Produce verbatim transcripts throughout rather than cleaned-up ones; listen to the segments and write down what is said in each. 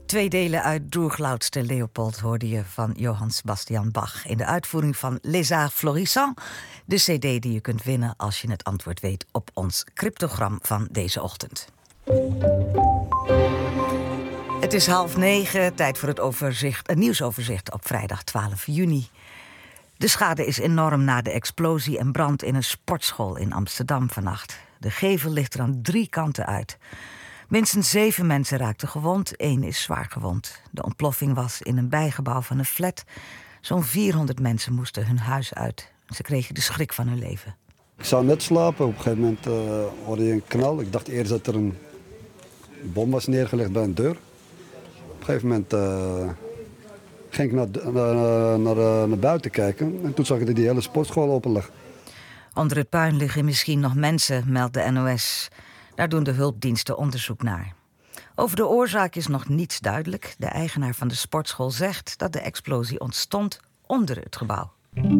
Twee delen uit Droeglautste Leopold hoorde je van Johann Sebastian Bach in de uitvoering van Les Arts Florissants, de cd die je kunt winnen als je het antwoord weet op ons cryptogram van deze ochtend. Het is half negen, tijd voor het, overzicht, het nieuwsoverzicht op vrijdag twaalf juni. De schade is enorm na de explosie en brand in een sportschool in Amsterdam vannacht. De gevel ligt er aan drie kanten uit. Minstens zeven mensen raakten gewond, één is zwaar gewond. De ontploffing was in een bijgebouw van een flat. Zo'n vierhonderd mensen moesten hun huis uit. Ze kregen de schrik van hun leven. Ik zou net slapen. Op een gegeven moment uh, hoorde je een knal. Ik dacht eerst dat er een bom was neergelegd bij een deur. Op een gegeven moment uh, ging ik naar, uh, naar, uh, naar buiten kijken. En toen zag ik dat die hele sportschool open lag. Onder het puin liggen misschien nog mensen, meldt de N O S. Daar doen de hulpdiensten onderzoek naar. Over de oorzaak is nog niets duidelijk. De eigenaar van de sportschool zegt dat de explosie ontstond onder het gebouw.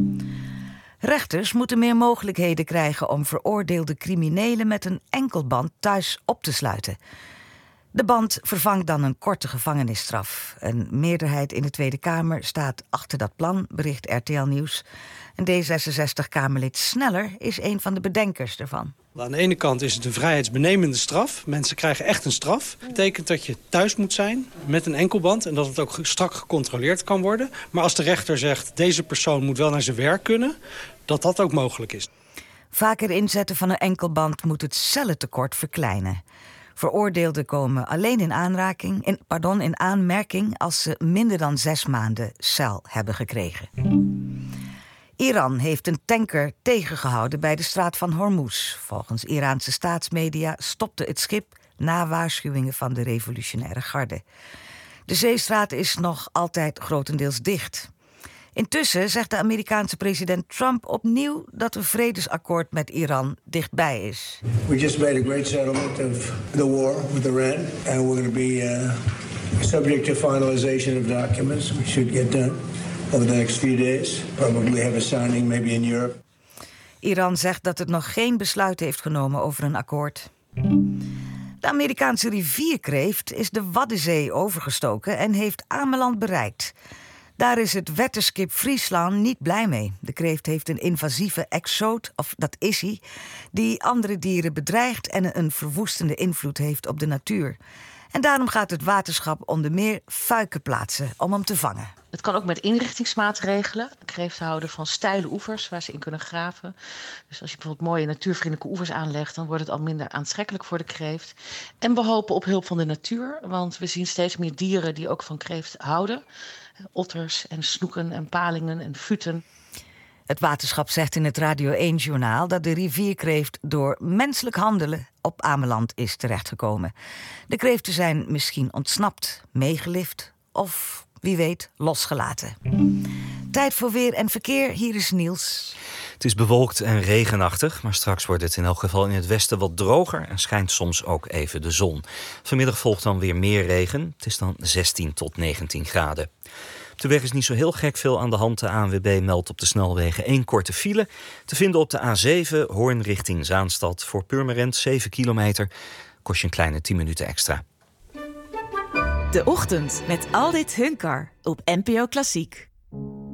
Rechters moeten meer mogelijkheden krijgen om veroordeelde criminelen met een enkelband thuis op te sluiten. De band vervangt dan een korte gevangenisstraf. Een meerderheid in de Tweede Kamer staat achter dat plan, bericht R T L Nieuws. En D zesenzestig-Kamerlid Sneller is een van de bedenkers ervan. Aan de ene kant is het een vrijheidsbenemende straf. Mensen krijgen echt een straf. Dat betekent dat je thuis moet zijn met een enkelband en dat het ook strak gecontroleerd kan worden. Maar als de rechter zegt, deze persoon moet wel naar zijn werk kunnen, dat dat ook mogelijk is. Vaker inzetten van een enkelband moet het cellentekort verkleinen. Veroordeelden komen alleen in aanraking, in, pardon, in aanmerking als ze minder dan zes maanden cel hebben gekregen. Iran heeft een tanker tegengehouden bij de straat van Hormuz. Volgens Iraanse staatsmedia stopte het schip na waarschuwingen van de revolutionaire garde. De zeestraat is nog altijd grotendeels dicht. Intussen zegt de Amerikaanse president Trump opnieuw dat een vredesakkoord met Iran dichtbij is. We just made a great settlement of the war with Iran and we're going to be uh, subject to finalization of documents. We should get done over the next few days. Probably have a signing maybe in Europe. Iran zegt dat het nog geen besluit heeft genomen over een akkoord. De Amerikaanse rivierkreeft is de Waddenzee overgestoken en heeft Ameland bereikt. Daar is het wetterskip Friesland niet blij mee. De kreeft heeft een invasieve exoot, of dat is hij, die andere dieren bedreigt en een verwoestende invloed heeft op de natuur. En daarom gaat het waterschap onder meer fuiken plaatsen om hem te vangen. Het kan ook met inrichtingsmaatregelen. Kreeften houden van steile oevers waar ze in kunnen graven. Dus als je bijvoorbeeld mooie natuurvriendelijke oevers aanlegt, dan wordt het al minder aantrekkelijk voor de kreeft. En we hopen op hulp van de natuur, want we zien steeds meer dieren die ook van kreeft houden. Otters en snoeken en palingen en futen. Het waterschap zegt in het Radio één-journaal dat de rivierkreeft door menselijk handelen op Ameland is terechtgekomen. De kreeften zijn misschien ontsnapt, meegelift of, wie weet, losgelaten. Tijd voor weer en verkeer, hier is Niels. Het is bewolkt en regenachtig, maar straks wordt het in elk geval in het westen wat droger en schijnt soms ook even de zon. Vanmiddag volgt dan weer meer regen. Het is dan zestien tot negentien graden. Op de weg is niet zo heel gek veel aan de hand. De A N W B meldt op de snelwegen één korte file. Te vinden op de A zeven, Hoorn richting Zaanstad. Voor Purmerend zeven kilometer. Kost je een kleine tien minuten extra. De Ochtend met Aldit Hunkar op N P O Klassiek.